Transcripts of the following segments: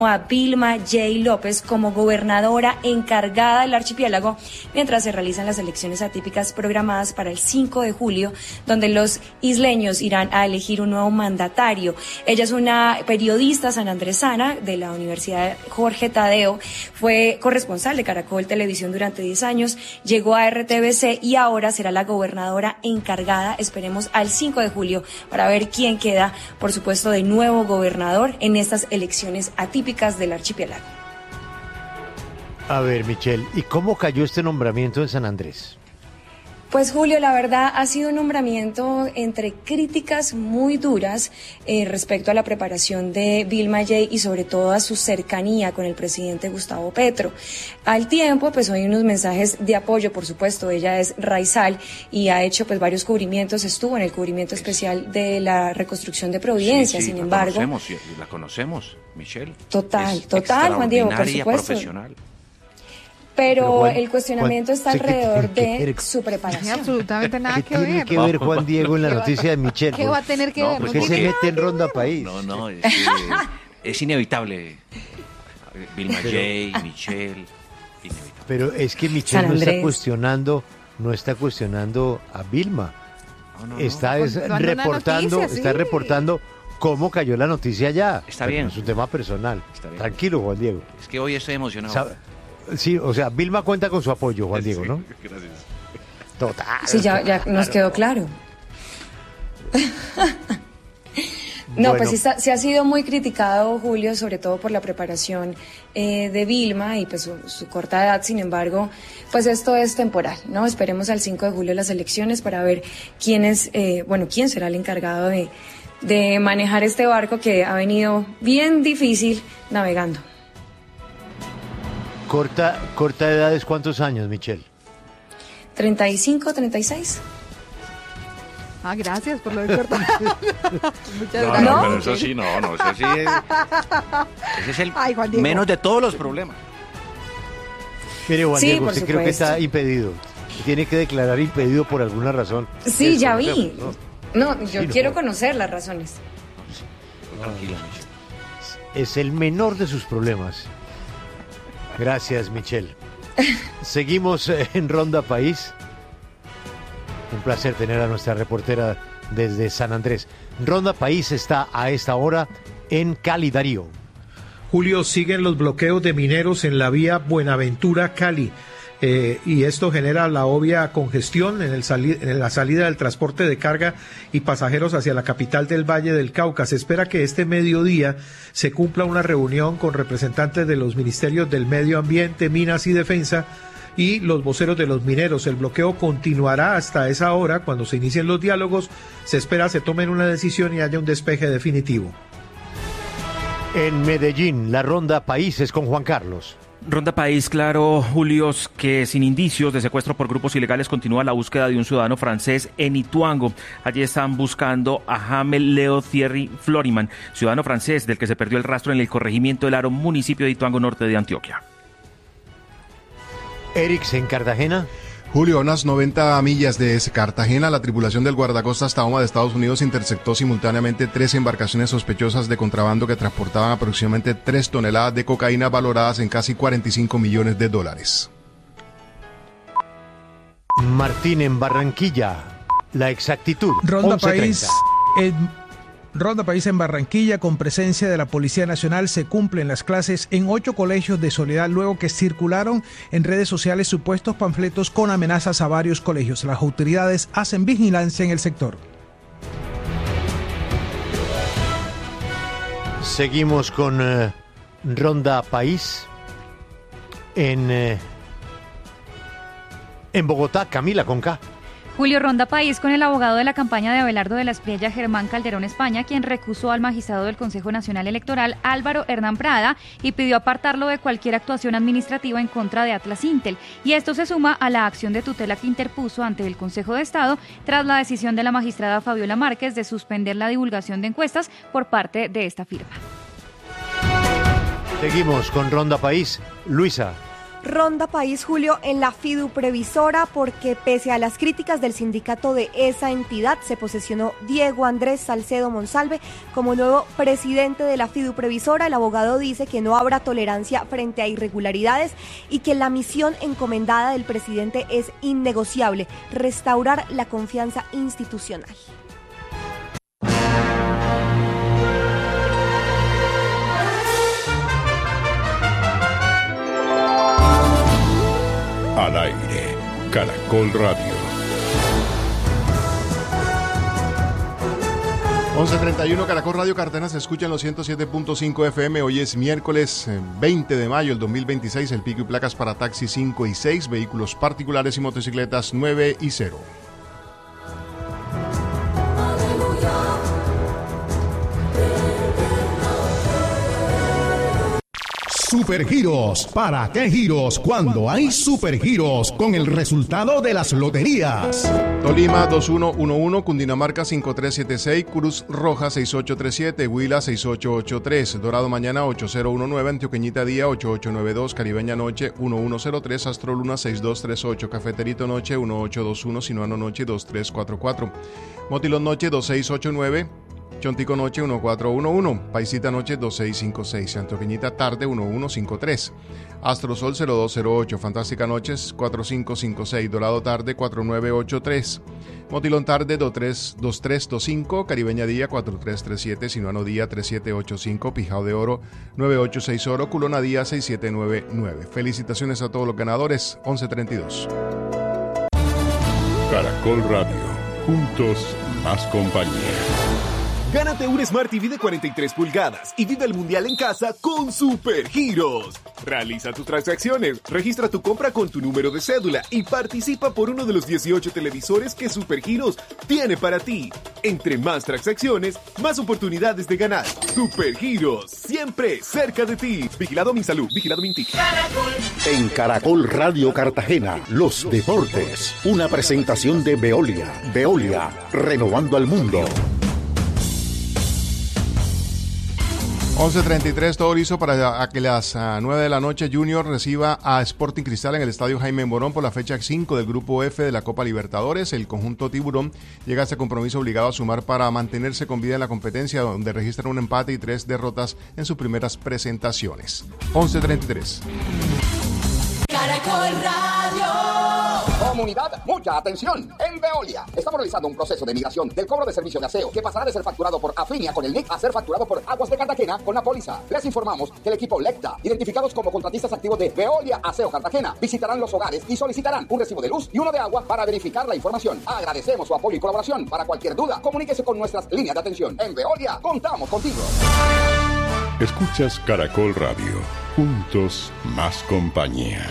a Vilma J. López como gobernadora encargada del archipiélago mientras se realizan las elecciones atípicas programadas para el 5 de julio, donde los isleños irán a elegir un nuevo mandatario. Ella es una periodista sanandresana de la Universidad Jorge Tadeo, fue corresponsal de Caracol Televisión durante 10 años, llegó a RTBC y ahora será la gobernadora encargada, esperemos al 5 de julio, para ver quién queda, por supuesto, de nuevo gobernador en estas elecciones atípicas del archipiélago. A ver, Michelle, ¿y cómo cayó este nombramiento en San Andrés? Pues Julio, la verdad ha sido un nombramiento entre críticas muy duras respecto a la preparación de Vilma J. y sobre todo a su cercanía con el presidente Gustavo Petro. Al tiempo, pues hoy unos mensajes de apoyo, por supuesto, ella es raizal y ha hecho pues varios cubrimientos, estuvo en el cubrimiento especial de la reconstrucción de Providencia, sin embargo. La conocemos, Michelle. Total, Juan Diego, por supuesto. Profesional. Pero el cuestionamiento está alrededor de su preparación. No tiene absolutamente nada que ver. ¿Qué tiene que ver Juan Diego en la noticia de Michelle? ¿Qué va a tener que ver? ¿Por qué se mete en Ronda País? No, es inevitable. Vilma J., Michelle, inevitable. Pero es que Michelle no está cuestionando a Vilma. Está reportando cómo cayó la noticia allá. Está bien. Es un tema personal. Tranquilo, Juan Diego. Es que hoy estoy emocionado. Sí, o sea, Vilma cuenta con su apoyo, Juan Diego, ¿no? Gracias. Total. Sí, ya nos quedó claro. No, Bueno. pues sí ha sido muy criticado, Julio, sobre todo por la preparación de Vilma y pues su corta edad. Sin embargo, pues esto es temporal, ¿no? Esperemos al 5 de julio las elecciones para ver quién será el encargado de manejar este barco que ha venido bien difícil navegando. Corta edad es ¿cuántos años, Michelle? 35, 36. Gracias por lo de cortar. Muchas No, gracias. pero eso sí, eso sí es. Ese es el menos de todos los problemas. Mire, Juan Diego, por usted creo que está impedido. Tiene que declarar impedido por alguna razón. Sí, ya vi. ¿No? Yo quiero conocer las razones. Tranquila, Michelle. Es el menor de sus problemas. Gracias, Michelle. Seguimos en Ronda País. Un placer tener a nuestra reportera desde San Andrés. Ronda País está a esta hora en Cali, Darío. Julio, siguen los bloqueos de mineros en la vía Buenaventura-Cali. Y esto genera la obvia congestión en la salida del transporte de carga y pasajeros hacia la capital del Valle del Cauca. Se espera que este mediodía se cumpla una reunión con representantes de los ministerios del Medio Ambiente, Minas y Defensa y los voceros de los mineros. El bloqueo continuará hasta esa hora. Cuando se inicien los diálogos, se espera se tomen una decisión y haya un despeje definitivo. En Medellín, la Ronda País es con Juan Carlos. Ronda País, claro, Julio, que sin indicios de secuestro por grupos ilegales continúa la búsqueda de un ciudadano francés en Ituango. Allí están buscando a Jamel Leo Thierry Floriman, ciudadano francés del que se perdió el rastro en el corregimiento del Aro, municipio de Ituango, norte de Antioquia. Erix, en Cartagena. Julio, a unas 90 millas de Cartagena, la tripulación del guardacostas Tahoma de Estados Unidos interceptó simultáneamente 3 embarcaciones sospechosas de contrabando que transportaban aproximadamente 3 toneladas de cocaína valoradas en casi $45 millones. Martín, en Barranquilla, la exactitud. Ronda 11:30. Ronda País en Barranquilla, con presencia de la Policía Nacional, se cumplen las clases en 8 colegios de Soledad luego que circularon en redes sociales supuestos panfletos con amenazas a varios colegios. Las autoridades hacen vigilancia en el sector. Seguimos con Ronda País en Bogotá, Camila Conca. Julio, Ronda País con el abogado de la campaña de Abelardo de la Espriella, Germán Calderón España, quien recusó al magistrado del Consejo Nacional Electoral, Álvaro Hernán Prada, y pidió apartarlo de cualquier actuación administrativa en contra de Atlas Intel. Y esto se suma a la acción de tutela que interpuso ante el Consejo de Estado tras la decisión de la magistrada Fabiola Márquez de suspender la divulgación de encuestas por parte de esta firma. Seguimos con Ronda País. Luisa. Ronda País, Julio, en la Fiduprevisora, porque pese a las críticas del sindicato de esa entidad, se posesionó Diego Andrés Salcedo Monsalve como nuevo presidente de la Fiduprevisora. El abogado dice que no habrá tolerancia frente a irregularidades y que la misión encomendada del presidente es innegociable: restaurar la confianza institucional. Al aire, Caracol Radio. 11:31, Caracol Radio Cartagena se escucha en los 107.5 FM. Hoy es miércoles 20 de mayo del 2026. El pico y placas para taxis 5 y 6, vehículos particulares y motocicletas 9 y 0. Supergiros. ¿Para qué giros cuando hay supergiros con el resultado de las loterías? Tolima 2111, Cundinamarca 5376, Cruz Roja 6837, Huila 6883, Dorado Mañana 8019, Antioqueñita Día 8892, Caribeña Noche 1103, Astro Luna 6238, Cafeterito Noche 1821, Sinuano Noche 2344, Motilón Noche 2689, Chontico Noche 1411, Paisita Noche 2656, Antioqueñita Tarde 1153, Astro Sol 0208, Fantástica Noches 4556, Dorado Tarde 4983, Motilón Tarde 2325, Caribeña Día 4337, Sinuano Día 3785, Pijao de Oro 9860, Culona Día 6799. Felicitaciones a todos los ganadores. 1132. Caracol Radio, juntos más compañía. Gánate un Smart TV de 43 pulgadas y vive el mundial en casa con Supergiros. Realiza tus transacciones, registra tu compra con tu número de cédula y participa por uno de los 18 televisores que Supergiros tiene para ti. Entre más transacciones, más oportunidades de ganar. Supergiros, siempre cerca de ti. Vigilado Minsalud, vigilado Mintic. En Caracol Radio Cartagena, los deportes. Una presentación de Veolia. Veolia, renovando al mundo. 11:33, todo listo para que las 9 de la noche Junior reciba a Sporting Cristal en el Estadio Jaime Morón por la fecha 5 del Grupo F de la Copa Libertadores. El conjunto tiburón llega a este compromiso obligado a sumar para mantenerse con vida en la competencia, donde registra un empate y 3 derrotas en sus primeras presentaciones. 11:33. Caracol Radio. Comunidad, mucha atención. En Veolia estamos realizando un proceso de migración del cobro de servicio de aseo que pasará de ser facturado por Afinia con el NIC a ser facturado por Aguas de Cartagena con la póliza. Les informamos que el equipo Lecta, identificados como contratistas activos de Veolia Aseo Cartagena, visitarán los hogares y solicitarán un recibo de luz y uno de agua para verificar la información. Agradecemos su apoyo y colaboración. Para cualquier duda, comuníquese con nuestras líneas de atención. En Veolia, contamos contigo. Escuchas Caracol Radio, juntos más compañía.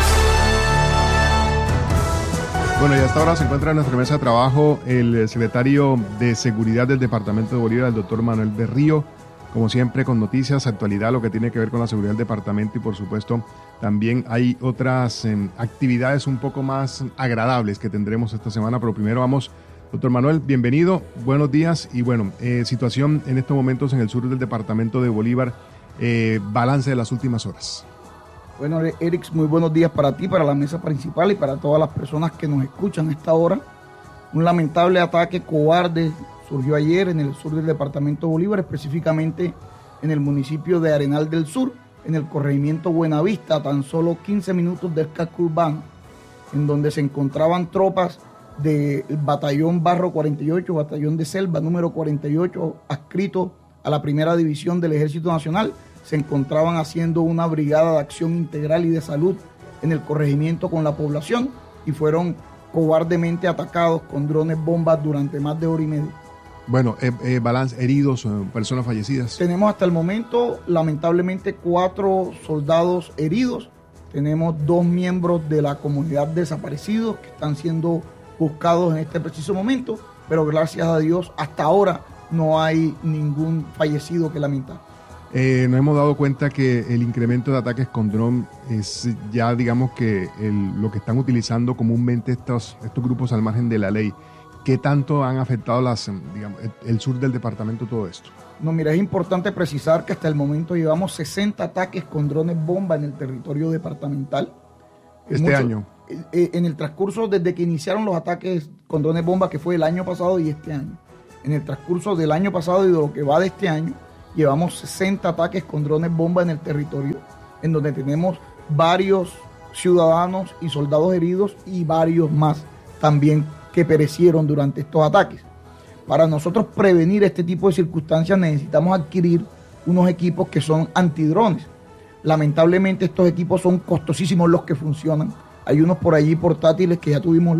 Bueno, y hasta ahora se encuentra en nuestra mesa de trabajo el secretario de Seguridad del Departamento de Bolívar, el doctor Manuel Berrío, como siempre con noticias, actualidad, lo que tiene que ver con la seguridad del departamento, y por supuesto también hay otras actividades un poco más agradables que tendremos esta semana, pero primero vamos, doctor Manuel, bienvenido, buenos días, y bueno, situación en estos momentos en el sur del departamento de Bolívar, balance de las últimas horas. Bueno, Eric, muy buenos días para ti, para la mesa principal y para todas las personas que nos escuchan a esta hora. Un lamentable ataque cobarde surgió ayer en el sur del departamento de Bolívar, específicamente en el municipio de Arenal del Sur, en el corregimiento Buenavista, a tan solo 15 minutos del casco urbano, en donde se encontraban tropas del batallón Barro 48, batallón de selva número 48, adscrito a la primera división del Ejército Nacional. Se encontraban haciendo una brigada de acción integral y de salud en el corregimiento con la población y fueron cobardemente atacados con drones bombas durante más de hora y media. Bueno, balance, heridos, personas fallecidas. Tenemos hasta el momento, lamentablemente, 4 soldados heridos. Tenemos 2 miembros de la comunidad desaparecidos que están siendo buscados en este preciso momento, pero gracias a Dios, hasta ahora no hay ningún fallecido que lamentar. Nos hemos dado cuenta que el incremento de ataques con dron es ya, digamos, que lo que están utilizando comúnmente estos grupos al margen de la ley. ¿Qué tanto han afectado el sur del departamento todo esto? No, mira, es importante precisar que hasta el momento llevamos 60 ataques con drones bomba en el territorio departamental. año. En el transcurso, desde que iniciaron los ataques con drones bomba, que fue el año pasado y este año. En el transcurso del año pasado y de lo que va de este año, llevamos 60 ataques con drones bomba en el territorio, en donde tenemos varios ciudadanos y soldados heridos y varios más también que perecieron durante estos ataques. Para nosotros prevenir este tipo de circunstancias necesitamos adquirir unos equipos que son antidrones. Lamentablemente estos equipos son costosísimos los que funcionan. Hay unos por allí portátiles que ya tuvimos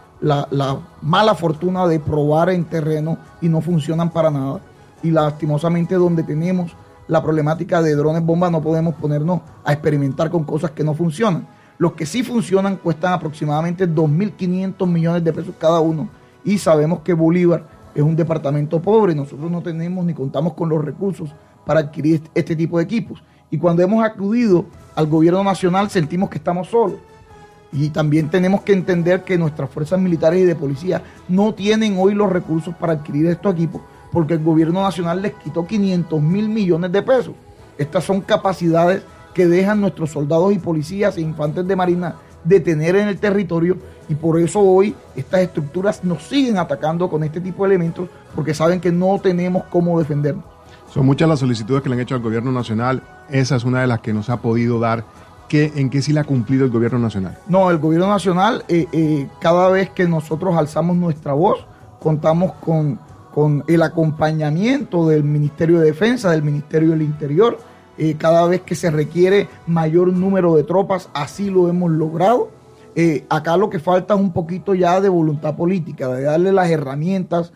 la mala fortuna de probar en terreno y no funcionan para nada. Y lastimosamente donde tenemos la problemática de drones bomba no podemos ponernos a experimentar con cosas que no funcionan. Los que sí funcionan cuestan aproximadamente 2.500 millones de pesos cada uno. Y sabemos que Bolívar es un departamento pobre. Nosotros no tenemos ni contamos con los recursos para adquirir este tipo de equipos. Y cuando hemos acudido al gobierno nacional sentimos que estamos solos. Y también tenemos que entender que nuestras fuerzas militares y de policía no tienen hoy los recursos para adquirir estos equipos porque el gobierno nacional les quitó 500.000 millones de pesos. Estas son capacidades que dejan nuestros soldados y policías e infantes de marina de tener en el territorio y por eso hoy estas estructuras nos siguen atacando con este tipo de elementos porque saben que no tenemos cómo defendernos. Son muchas las solicitudes que le han hecho al gobierno nacional. Esa es una de las que nos ha podido dar. ¿En qué sí le ha cumplido el gobierno nacional? No, el gobierno nacional, cada vez que nosotros alzamos nuestra voz, contamos con el acompañamiento del Ministerio de Defensa, del Ministerio del Interior. Cada vez que se requiere mayor número de tropas, así lo hemos logrado. Acá lo que falta es un poquito ya de voluntad política, de darle las herramientas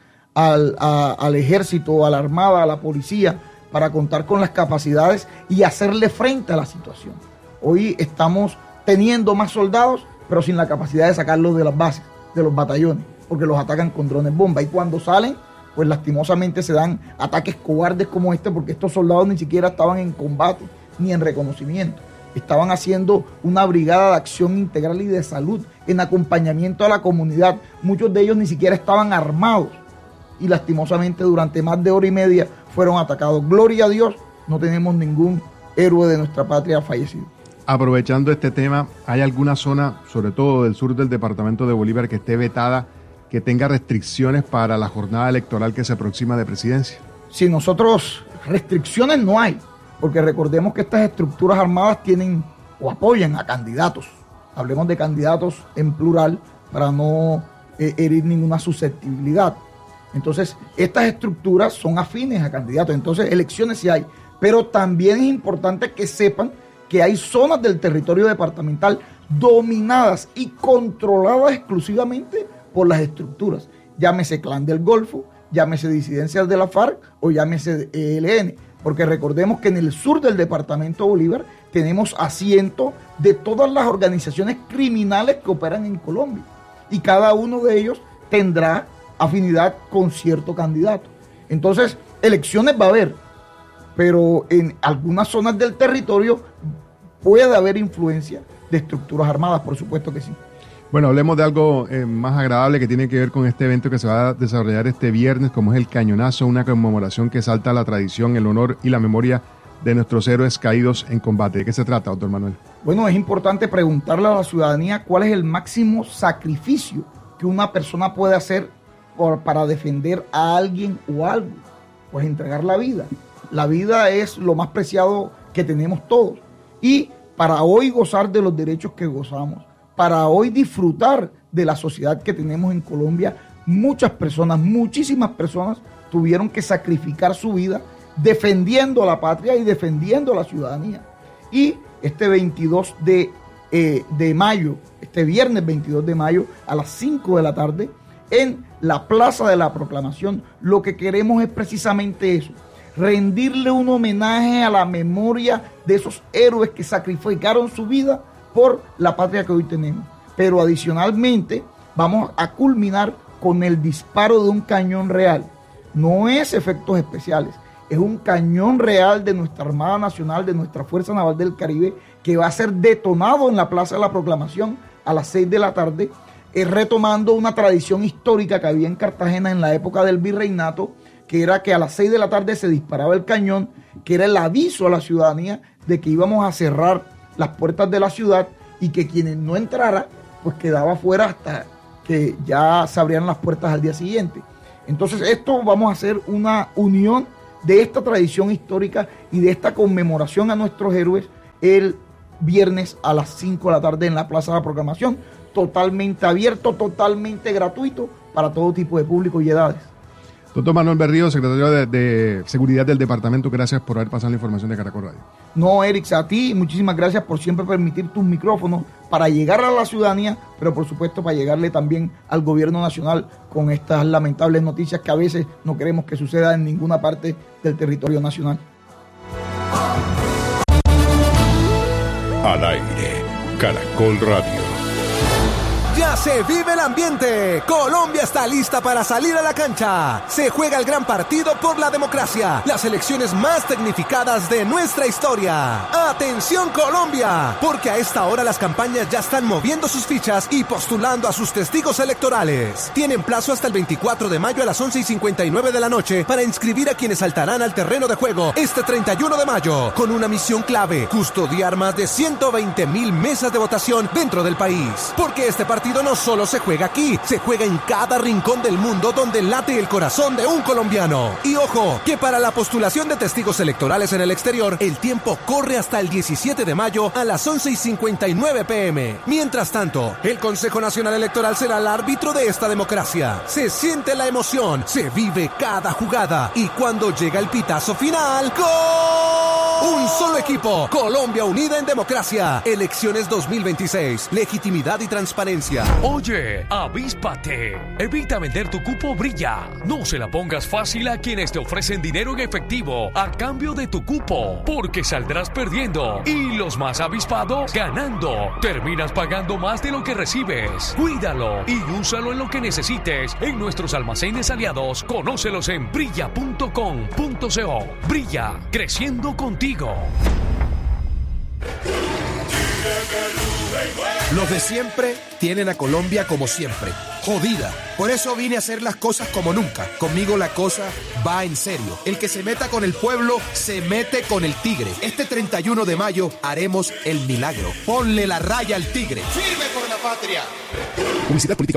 al ejército, a la armada, a la policía, para contar con las capacidades y hacerle frente a la situación. Hoy estamos teniendo más soldados, pero sin la capacidad de sacarlos de las bases, de los batallones, porque los atacan con drones bomba. Y cuando salen, pues lastimosamente se dan ataques cobardes como este, porque estos soldados ni siquiera estaban en combate ni en reconocimiento. Estaban haciendo una brigada de acción integral y de salud en acompañamiento a la comunidad. Muchos de ellos ni siquiera estaban armados y lastimosamente durante más de hora y media fueron atacados. Gloria a Dios, no tenemos ningún héroe de nuestra patria fallecido. Aprovechando este tema, ¿hay alguna zona, sobre todo del sur del departamento de Bolívar, que esté vetada, que tenga restricciones para la jornada electoral que se aproxima de presidencia? Si nosotros, restricciones no hay, porque recordemos que estas estructuras armadas tienen o apoyan a candidatos. Hablemos de candidatos en plural para no herir ninguna susceptibilidad. Entonces, estas estructuras son afines a candidatos. Entonces, elecciones sí hay. Pero también es importante que sepan que hay zonas del territorio departamental dominadas y controladas exclusivamente por las estructuras. Llámese Clan del Golfo, llámese disidencias de la FARC o llámese ELN. Porque recordemos que en el sur del departamento Bolívar tenemos asiento de todas las organizaciones criminales que operan en Colombia. Y cada uno de ellos tendrá afinidad con cierto candidato. Entonces, elecciones va a haber, pero en algunas zonas del territorio puede haber influencia de estructuras armadas, por supuesto que sí. Bueno, hablemos de algo más agradable que tiene que ver con este evento que se va a desarrollar este viernes, como es el Cañonazo, una conmemoración que salta la tradición, el honor y la memoria de nuestros héroes caídos en combate. ¿De qué se trata, doctor Manuel? Bueno, es importante preguntarle a la ciudadanía cuál es el máximo sacrificio que una persona puede hacer para defender a alguien o algo. Pues entregar la vida. La vida es lo más preciado que tenemos todos. Y para hoy gozar de los derechos que gozamos, para hoy disfrutar de la sociedad que tenemos en Colombia, muchas personas, muchísimas personas tuvieron que sacrificar su vida defendiendo a la patria y defendiendo a la ciudadanía. Y este 22 de mayo, este viernes 22 de mayo a las 5 de la tarde, en la Plaza de la Proclamación, lo que queremos es precisamente eso, rendirle un homenaje a la memoria de esos héroes que sacrificaron su vida por la patria que hoy tenemos. Pero adicionalmente vamos a culminar con el disparo de un cañón real. No es efectos especiales, es un cañón real de nuestra Armada Nacional, de nuestra Fuerza Naval del Caribe, que va a ser detonado en la Plaza de la Proclamación a las 6 de la tarde, retomando una tradición histórica que había en Cartagena en la época del virreinato, que era que a las 6 de la tarde se disparaba el cañón, que era el aviso a la ciudadanía de que íbamos a cerrar las puertas de la ciudad y que quienes no entraran, pues quedaba fuera hasta que ya se abrían las puertas al día siguiente. Entonces esto vamos a hacer una unión de esta tradición histórica y de esta conmemoración a nuestros héroes el viernes a las 5 de la tarde en la Plaza de la Proclamación, totalmente abierto, totalmente gratuito para todo tipo de público y edades. Doctor Manuel Berrío, secretario de Seguridad del Departamento, gracias por haber pasado la información de Caracol Radio. No, Eric, a ti muchísimas gracias por siempre permitir tus micrófonos para llegar a la ciudadanía, pero por supuesto para llegarle también al gobierno nacional con estas lamentables noticias que a veces no queremos que suceda en ninguna parte del territorio nacional. Al aire, Caracol Radio. Ya se vive el ambiente. Colombia está lista para salir a la cancha. Se juega el gran partido por la democracia. Las elecciones más tecnificadas de nuestra historia. ¡Atención Colombia! Porque a esta hora las campañas ya están moviendo sus fichas y postulando a sus testigos electorales. Tienen plazo hasta el 24 de mayo a las 11:59 de la noche para inscribir a quienes saltarán al terreno de juego este 31 de mayo. Con una misión clave: custodiar más de 120,000 mesas de votación dentro del país. Porque este partido no solo se juega aquí, se juega en cada rincón del mundo donde late el corazón de un colombiano. Y ojo, que para la postulación de testigos electorales en el exterior, el tiempo corre hasta el 17 de mayo a las 11:59 p.m. Mientras tanto, el Consejo Nacional Electoral será el árbitro de esta democracia. Se siente la emoción, se vive cada jugada y cuando llega el pitazo final, ¡gol! Un solo equipo, Colombia unida en democracia. Elecciones 2026, legitimidad y transparencia. Oye, avíspate. Evita vender tu cupo Brilla. No se la pongas fácil a quienes te ofrecen dinero en efectivo a cambio de tu cupo, porque saldrás perdiendo y los más avispados ganando. Terminas pagando más de lo que recibes. Cuídalo y úsalo en lo que necesites en nuestros almacenes aliados. Conócelos en brilla.com.co. Brilla, creciendo contigo. Los de siempre tienen a Colombia como siempre, jodida. Por eso vine a hacer las cosas como nunca. Conmigo la cosa va en serio. El que se meta con el pueblo, se mete con el tigre. Este 31 de mayo haremos el milagro. Ponle la raya al tigre. ¡Firme por la patria! Publicidad política